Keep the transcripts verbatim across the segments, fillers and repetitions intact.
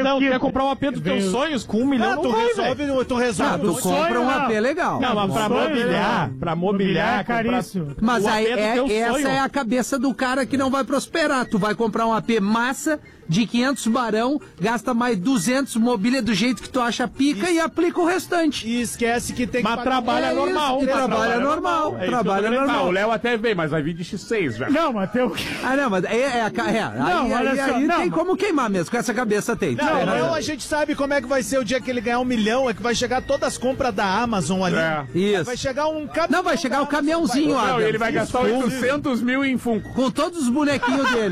Não, tu quer comprar um A P dos teus sonhos com um milhão, Ah, não tu vai, resolve, velho. tu resolve. Ah, tu o sonho, compra um não. A P legal. Não, mas pra sonho, mobiliar, não. pra Mobiliar mobiliar, é caríssimo. comprar- Mas o aí, A P do é, teu essa sonho. é a cabeça do cara que não vai prosperar. Tu vai comprar um A P massa de quinhentos barão, gasta mais duzentos, mobília do jeito que tu acha pica e aplica o restante. E esquece que tem que Mas pagar- trabalha É isso, normal. que Mas trabalha normal, É isso que eu trabalha tô querendo normal. falar. O Léo até veio, mas vai vir de X seis, velho. Não, mas tem o... Ah, não, mas é, é, a ca- é, aí, olha aí, só, aí não, tem mas- como queimar mesmo, com essa cabeça tem. Não, Tem não, razão. a gente sabe como é que vai ser o dia que ele ganhar um milhão, é que vai chegar todas as compras da Amazon ali. É. Isso. Vai chegar um caminhão. Não, vai chegar da o caminhãozinho, Amazon, ó. Não, e ele vai Isso, gastar Funko. oitocentos mil em Funko. Com todos os bonequinhos dele.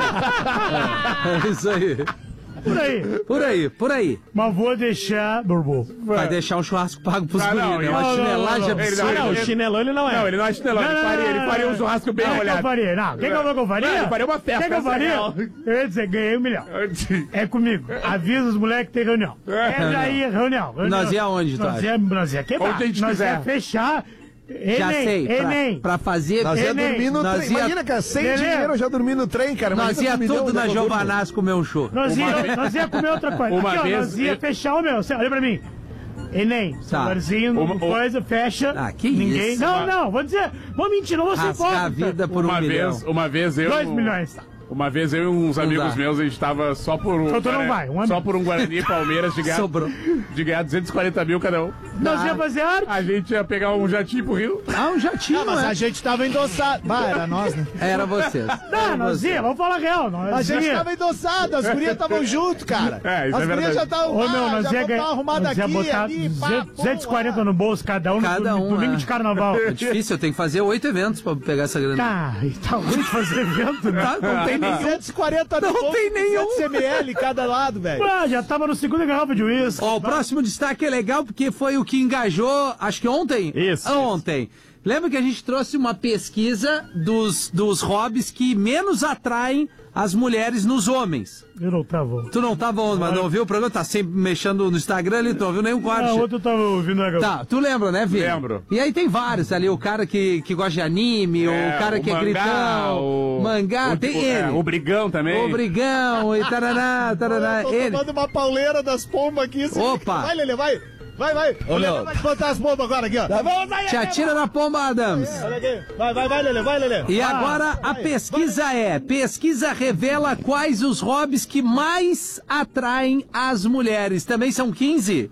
É, é isso aí. Por aí. Por aí, por aí. Mas vou deixar... Burbu. Vai deixar um churrasco pago pros Ah, guris, não, né? não, Uma não, chinelagem não, não. Ele absurda. Ah, não, o chinelão ele não é. Não, ele não é chinelão, ele faria, ele faria um churrasco bem Não, que eu olhado. faria? Não, quem que eu, que eu faria? Não, ele faria uma festa, Quem que eu essa é faria? real. Eu ia dizer, ganhei um milhão. É comigo. Avisa os moleques que tem reunião. É, já ia, reunião. reunião. Nós ia aonde, tu Nós acha? ia, nós ia quebrar. Onde a gente nós quiser. ia fechar. Já Enem, sei, pra, Enem. pra fazer... Nós ia Enem, dormir no nós trem. ia- Imagina, cara, sem Lelê. dinheiro eu já dormi no trem, cara. Nós Imagina ia um milhão, tudo onde é na que eu durmo? Giovanás comer um show. Nós ia, nós ia comer outra coisa. Uma Aqui, ó, vez nós ia eu- fechar o meu. Cê- Olha pra mim. Enem, celularzinho, Uma- coisa, fecha. Ah, que ninguém. isso. Não, não, vou dizer. Vou mentir, não vou ser Rascar a hipócrita. vida por um Uma milhão. vez, uma vez eu... Dois milhões. Uma vez eu e uns amigos dá. meus, a gente tava só por um... Então tu não Guarani- vai, um amigo. Só por um Guarani e Palmeiras de ganhar... Sobrou. De ganhar duzentos e quarenta mil cada um. Nós ia fazer arte. A gente ia pegar um jatinho pro Rio. Ah, um jatinho, Ah, mas é. a gente tava endossado. Bah, era nós, né? Era vocês. Não, Era nós vocês. ia, vamos falar real. Nós A gente ia. tava endossado, as gurias estavam junto, cara. É, isso as é gurias verdade. já estavam Ô, meu, ah, nós já ia vão ganhar. tá arrumada Nós ia aqui, botar ali, pá, duzentos, duzentos e quarenta pô, no bolso cada um no Cada domingo, um, domingo é. de carnaval. É difícil, eu tenho que fazer oito eventos pra pegar essa grana. Tá, e tá ruim de fazer evento, né? Tá, não tem nenhum. duzentos e quarenta Não no tem nenhum. duzentos mililitros cada lado, velho. Ah, já tava no segundo garrafa de uísque. Ó, o próximo destaque é legal porque foi o que engajou, acho que ontem? Isso. Ontem. Lembra que a gente trouxe uma pesquisa dos, dos hobbies que menos atraem as mulheres nos homens. Eu não tava. Tu não tava ontem, mas não ouviu o programa? Tá sempre mexendo no Instagram ali, tu não ouviu nenhum corte. Ah, outro eu tava ouvindo a Tá, tu lembra, né, Vini? Lembro. E aí tem vários ali, o cara que, que gosta de anime, É, o cara o que é mangá, gritão, o- mangá, o- tem o- ele. é, o Brigão também. O brigão, e taraná, taraná, Eu tô ele. tomando uma pauleira das pombas aqui. você Opa. fica- Vai, Lelê, vai. Vai, vai. O Lelê vai botar as bombas agora aqui, ó. Vamos aí, Te atira na pomba, Adams. Olha aqui. Vai, vai, vai, Lelê, vai, Lelê. E agora a pesquisa é, pesquisa revela quais os hobbies que mais atraem as mulheres. Também são quinze?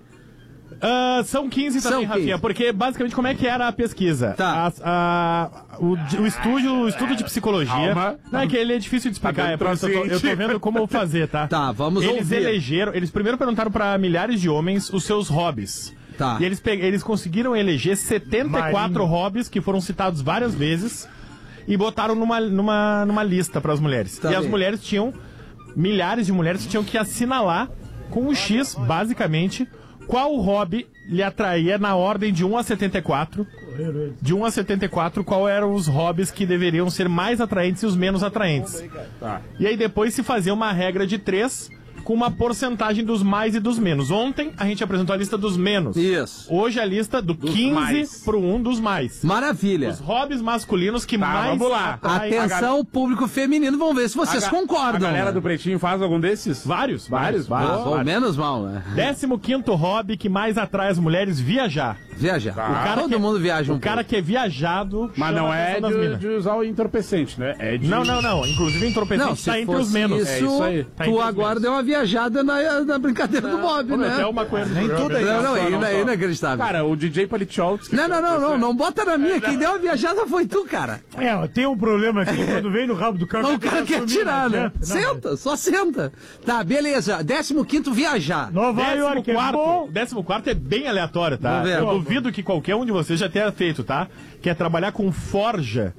Ah, são quinze também, São Rafinha, quinze. porque basicamente como é que era a pesquisa? Tá. As- a- o, o estúdio, o estudo de psicologia. Calma. Não, é que ele é difícil de explicar, Tá é por isso que eu, tô, eu tô vendo como fazer, tá? Tá, vamos Eles ouvir. elegeram, eles primeiro perguntaram pra milhares de homens os seus hobbies. Tá. E eles, pe- eles conseguiram eleger setenta e quatro Marinho. hobbies que foram citados várias vezes e botaram numa, numa, numa lista pras mulheres. Tá e as bem. mulheres tinham, milhares de mulheres tinham que assinalar com um X, basicamente, qual hobby lhe atraía na ordem de um a setenta e quatro. De um a setenta e quatro, qual eram os hobbies que deveriam ser mais atraentes e os menos atraentes. Tá. E aí depois se fazia uma regra de três com uma porcentagem dos mais e dos menos. Ontem a gente apresentou a lista dos menos. Isso. Hoje a lista do quinze mais. pro um dos mais. Maravilha. Os hobbies masculinos que Tá, mais vamos lá. atraem- Atenção, público feminino, vamos ver se vocês A ga- concordam. A galera né? do Pretinho faz algum desses? Vários, Vários? vários. Ah, vários. ou menos mal, né? Décimo quinto hobby que mais atrai as mulheres, viajar. Viajar. Tá. Todo que é- mundo viaja um O cara pouco. que é viajado. Mas chama não a é atenção das de, minas. de usar o entorpecente, né? É de... Não, não, não. Inclusive entorpecente Não, está se entre fosse os menos. isso, É isso aí. Tá entre tu os agora menos. deu uma viajada na, na brincadeira do Bob, Pô, né? até uma coisa do Nem programa. tudo aí. Não, não, Só, é não, ina- só. inacreditável. Cara, o D J Palicholtz... Não, não, não, não, não bota na minha. Quem deu a viajada foi tu, cara. É, ó, tem um problema aqui quando vem no rabo do carro. Mas o cara quer assumir, tirar, não né? adianta. Não, Senta, só senta. Tá, beleza. Décimo quinto, viajar. Nova Décimo York é quarto, bom. décimo quarto é bem aleatório, tá? Vamos ver. Eu duvido que qualquer um de vocês já tenha feito, tá? Que é trabalhar com forja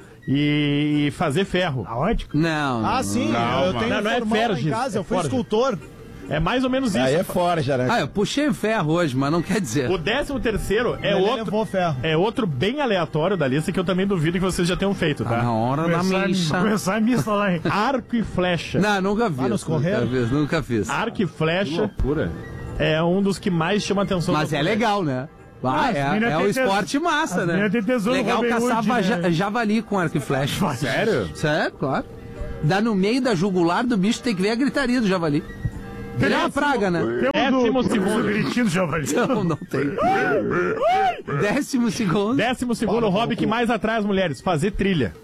e fazer ferro. Aonde? Não. Ah, sim, Não, eu mano. tenho Não, um não é formão lá em Ferges, casa, é eu fui Forja. escultor. É mais ou menos isso. Aí é forja, né? Ah, eu puxei o ferro hoje, mas não quer dizer. O décimo terceiro é Ele outro, levou ferro. é outro bem aleatório da lista que eu também duvido que vocês já tenham feito, Tá tá? na hora da Começar, missa. começar a missa lá, hein? Arco e flecha. Não, nunca vi. Ah, nos nunca correram? fiz, nunca fiz. Arco e flecha Loucura. é um dos que mais chama atenção. Mas das é mulheres. legal, né? Ah, as é, mina é tem o tes- esporte massa, as né? mina tem tesouro Legal Robin caçar Hood, va- né? ja- javali com arco e flecha. Sério? Sério, claro. Dá no meio da jugular do bicho, tem que ver a gritaria do javali. Ele é uma praga, né? Décimo Temos o, segundo. o gritinho do javali. Não, não tem. Décimo segundo. Décimo segundo hobby que mais atrai as mulheres, fazer trilha.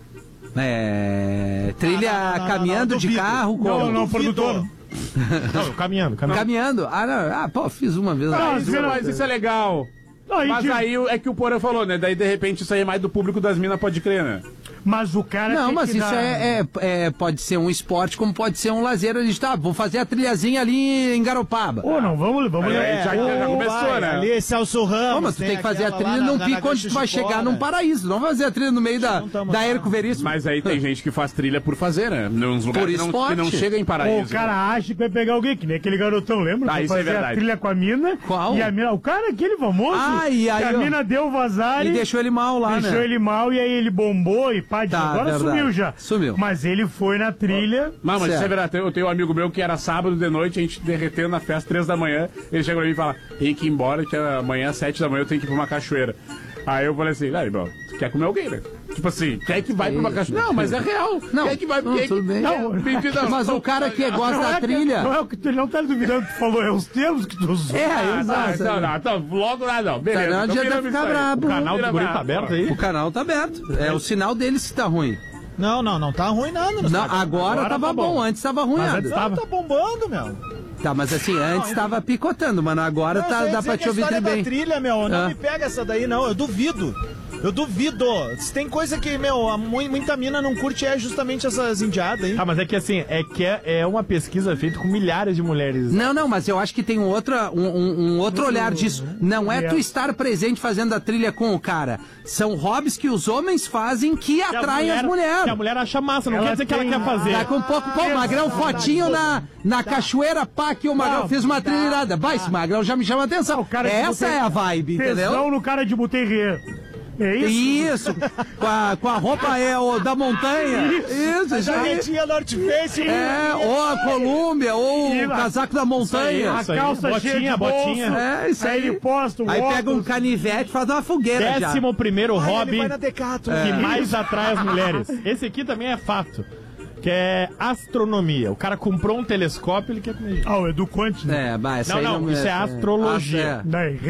É. Trilha Não, não, não, caminhando não, de duvido. carro, como? Não, não, produtor. Não, caminhando, caminhando. Caminhando. Ah, não. Ah, pô, fiz uma vez. Mas, você não- mas isso é legal. Não, aí Mas que- aí é que o Porã falou, né? Daí de repente isso aí é mais do público das minas, pode crer, né? Mas o cara Não, tem mas que isso dar- é, é- é- pode ser um esporte, como pode ser um lazer. A gente tá, vou fazer a trilhazinha ali em Garopaba. Ô, não, vamos, vamos É, já, já começou, Vai, né? Ali, Celso Ramos. Não, mas tu tem que fazer a aquela trilha lá num na- pico na onde tu vai Chicora. chegar num paraíso. Não vai fazer a trilha no meio da, Não tamo da lá. Érico Veríssimo. Mas aí tem gente que faz trilha por fazer, né? Nos lugares Por que não, esporte. que não chega em Pô, paraíso. o cara acha que vai pegar alguém, que nem aquele garotão, lembra? Ah, Foi isso é fazer a verdade. trilha com a mina. Qual? E a mina, o cara, aquele famoso. Ah, e aí, que a ó. mina deu vazar E e deixou ele mal lá, deixou né? ele mal e aí ele bombou e pá, de Tá, agora verdade. sumiu já. Sumiu. Mas ele foi na trilha. Não, mas isso Certo. é verdade. Eu tenho um amigo meu que era sábado de noite, a gente derretendo na festa, três da manhã. Ele chega pra mim e fala: tem que ir embora, que amanhã, às sete da manhã, eu tenho que ir pra uma cachoeira. Aí eu falei assim: ah, irmão, tu quer comer alguém, né? Tipo assim, quer que vai pra uma cachoeira? Não, mas é real. Não, quer que vai não, quer tudo que... bem. Não, não, Mas o cara que gosta Não da é que- trilha. Não é o que tu, ele não tá duvidando que tu falou, é os termos que tu usou. É, Ah, exato. não, não, então, logo lá não. Beleza. Tá, não então adianta viramos ficar isso aí. brabo. O canal do Vira guri tá brabo, aberto ó. aí? O canal tá aberto. É o sinal deles que tá ruim. Não, não, não tá ruim nada. Não, agora, Agora tava tá bom. bom. Antes tava ruim. Mas nada. antes Não, tá bombando, meu. Tá, mas assim, antes tava picotando, mano. Agora Não, tá, eu ia dá dizer pra que te a ouvir história bem. da trilha, meu, não Ah. me pega essa daí, não. Eu duvido. Eu duvido. Se tem coisa que, meu, a mu- muita mina não curte é justamente essas indiadas aí. Tá, mas é que assim, é que é, é uma pesquisa feita com milhares de mulheres. Não, não, mas eu acho que tem um, outra, um, um- um outro olhar disso. Não é tu estar presente fazendo a trilha com o cara. São hobbies que os homens fazem que Que a atraem as Que a mulheres. mulher acha massa, não Ela quer dizer que ela tem- quer fazer. Daqui um pouco, pô, Magrão, fotinho na, na cachoeira, pá, que o Magrão Não, fez uma trilha irada. Vai, esse Magrão já me chama a atenção. O cara de Essa botei- é a vibe, Tesão entendeu? no cara de Buterrier. É isso? Isso, com a, com a roupa é, o, da montanha. Isso, isso aí. Jaquetinha North Face. É, ou a Colômbia, ou E o lá- casaco da montanha. A Isso aí. calça Botinha, cheia de botinha. bolso. É, isso aí. Aí ele posta o Aí pega um óculos. canivete e faz uma fogueira já. Décimo primeiro Ai, ele hobby vai na Decathlon. que mais atrai as mulheres. Esse aqui também é fato. Que é astronomia. O cara comprou um telescópio, ele quer comer. Ah, o Edu Conte, né? É, mas essa Não, aí não, não isso é astrologia. Daí,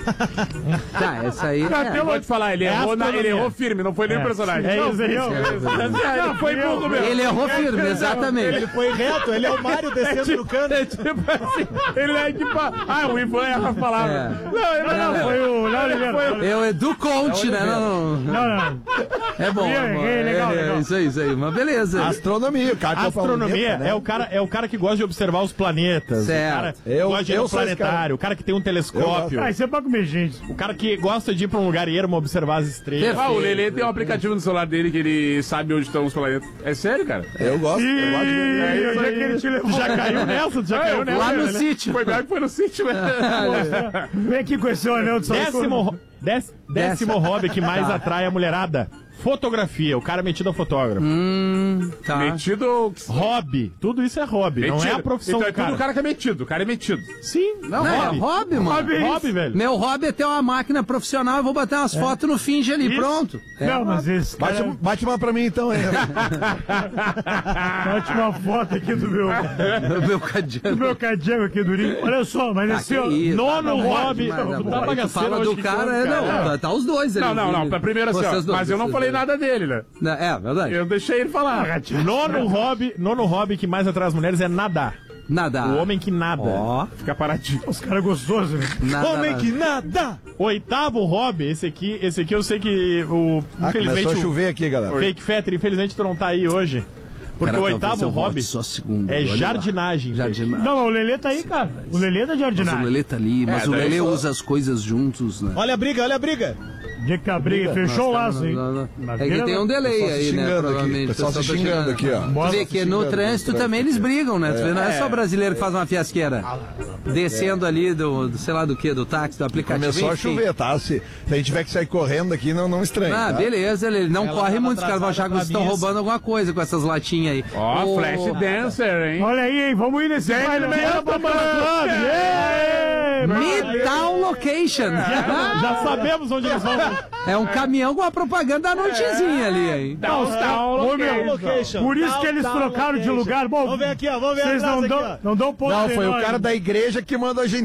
Ah, Tá, essa aí. Tá, é. pelo- Pode falar, ele, É errou, na- ele astronomia. errou firme, não foi nem o personagem. É Não, isso aí. É, não, foi burro mesmo. Ele errou firme, exatamente. Ele foi reto, ele é o Mário descendo no canto. É tipo assim, ele é tipo. Ah, o Ivan erra as palavras. É. Não, ele Não, foi o Léo Oliveira. É o Edu Conte, né? Não, Não, não. é bom. É, bom. É, legal, É, legal. Isso aí, isso aí. Mas beleza. Astronomia, o cara compra um Astronomia planeta, né? é o cara é o cara que gosta de observar os planetas. Certo. O cara Eu- gosta de ir eu no sou esse planetário, o cara que tem um telescópio, Ah, isso é pra comer gente. o cara que gosta de ir pra um lugar ermo observar as estrelas. Ah, o Lelê tem um aplicativo no celular dele que ele sabe onde estão os planetas. É sério, cara? Eu gosto, eu gosto de ver. E onde é que ele te levou? Tu já caiu nessa, tu já caiu nessa. Lá no né? sítio. Foi melhor que foi no sítio, né? Vem aqui com esse anel de Saturno. Décimo, ro- dez- décimo hobby que mais atrai a mulherada. Fotografia, o cara metido a fotógrafo. Hum, tá. Metido. Hobby, tudo isso é hobby, não é a profissão então, do é tudo cara. o cara que é metido. O cara é metido. Sim, não, Não, hobby. é hobby, mano. Hobby. Hobby, velho. Meu hobby é ter uma máquina profissional e vou bater umas fotos no finge ali, Isso. pronto. É. Não, mas esse Bate, cara... bate uma pra mim então, hein? Bate uma foto aqui do meu, O meu do cadeado. meu cadeado aqui, Durinho. Olha só, mas Ah, assim, que ó... isso. Nono Tá hobby. bom, mas, Tá amor, bagaceiro tu fala hoje do que cara, come, é, cara. não, tá, tá os dois ali. Não, não, não. Pra primeiro assim, ó. Vocês dois, Mas eu não vocês falei dois. nada dele, né? Não, É, verdade. Eu deixei ele falar. Nono hobby, nono hobby que mais atrai as mulheres é nadar. Nada. O homem que nada. Ó, Fica paradinho. Os caras gostosos, né? nada. Homem nada. que nada. Oitavo hobby, esse aqui, esse aqui eu sei que o Ah, infelizmente começou a o chover aqui, galera. Fake Fetter, infelizmente tu não tá aí hoje. Porque Cara, o talvez oitavo eu volte hobby só segundo, é olha lá. jardinagem. velho. Jardinagem. Não, mas o Lelê tá aí, cara. O Lelê é da Mas o jardinagem. Lelê tá ali, mas É, o daí Lelê eu sou- usa as coisas juntos, né? Olha a briga, olha a briga. Onde é que tá a briga? Fechou o laço, hein? Não, não, Na É que beira tem da- um delay Pessoal se aí, né? xingando aqui, Provavelmente. pessoal se tá xingando aqui, ó. Tu vê que no xingando trânsito no também eles brigam, né? Tu vê, não é só brasileiro que faz uma fiasqueira. Descendo ali do, do, sei lá do que, do táxi, do aplicativo. Começou a enfim. chover, tá? Se, se a gente tiver que sair correndo aqui, não, não estranhe. Ah, tá? beleza, ele não Ela corre tava muito, os caras vão achar que atrasada vocês estão pra mim, roubando alguma coisa com essas latinhas aí. Ó, Ô, Flash Dancer, hein? Olha aí, hein? Vamos ir nesse baile. mesmo, mano. Ei, Midtown location. Já sabemos onde eles vão. É um caminhão com uma propaganda à noitezinha ali, hein? Não, Ô, meu, Location. por isso Down, que eles down trocaram de location. lugar. Bom, Vamos ver aqui, ó. Vamos ver vocês atrás não aqui, dão, ó. não dão ponto Não, pra foi o nós. cara da igreja que mandou a gente